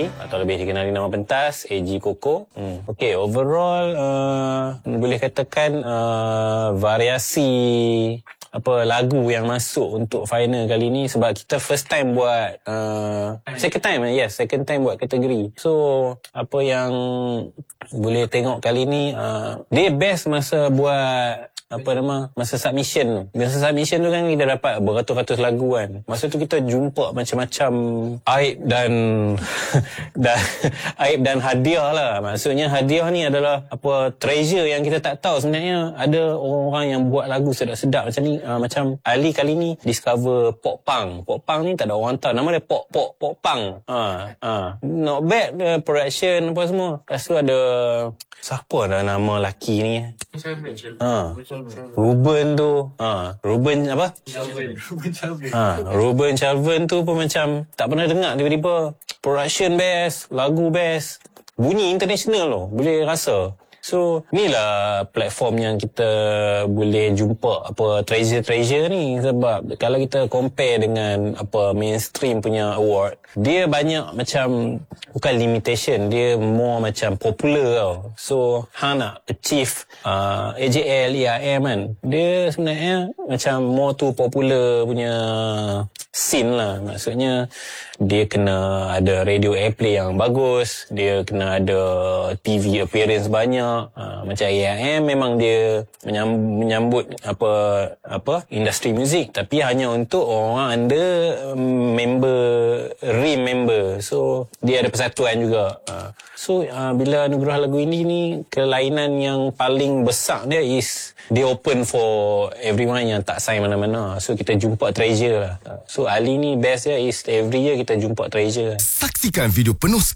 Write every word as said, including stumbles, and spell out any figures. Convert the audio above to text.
Azmi atau lebih dikenali nama pentas A G Koko. Hmm. Okey, overall uh, boleh katakan uh, variasi apa lagu yang masuk untuk final kali ni, sebab kita first time buat uh, second time yes second time buat kategori. So apa yang boleh tengok kali ni, uh, dia best masa buat apa nama masa submission tu. Masa submission tu kan kita dapat beratus-ratus lagu kan. Masa tu kita jumpa macam-macam aib dan dan aib dan hadiah lah. Maksudnya hadiah ni adalah apa treasure yang kita tak tahu sebenarnya ada orang-orang yang buat lagu sedap-sedap macam ni. Uh, macam Ali kali ni discover pop punk. Pop punk ni tak ada orang tahu nama dia, pop pop pop punk. Ha ha not bad uh, production apa semua. Lepas tu ada siapa dah nama lelaki ni? Ha Ruben tu. Ha, Ruben apa? Chalven. Ruben Chalven. Ha, Ruben Chalven tu pun macam tak pernah dengar, tiba-tiba production best, lagu best. Bunyi international loh, boleh rasa. So, inilah platform yang kita boleh jumpa apa treasure-treasure ni, sebab kalau kita compare dengan apa mainstream punya award, dia banyak macam bukan limitation, dia more macam popular tau. So, hang nak achieve uh, A J L, E I M kan, dia sebenarnya macam more tu popular punya scene lah. Maksudnya dia kena ada radio airplay yang bagus, dia kena ada T V appearance banyak. Uh, macam A I M memang dia menyambut, menyambut apa apa industri muzik, tapi hanya untuk orang under um, member R I M member. So dia ada persatuan juga. Uh, so uh, bila anugerah lagu ini ni, kelainan yang paling besar dia is dia open for everyone yang tak sign mana-mana. So kita jumpa treasure lah. Uh, so Ali ni best dia is every year kita jumpa treasure. Saksikan video penuh